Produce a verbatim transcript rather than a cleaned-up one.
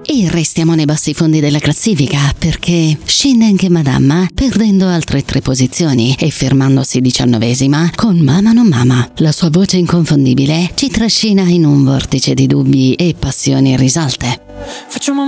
E restiamo nei bassi fondi della classifica perché scende anche Madama, perdendo altre tre posizioni e fermandosi diciannovesima con Mama non Mama. La sua voce inconfondibile ci trascina in un vortice di dubbi e passioni risalte. Facciamo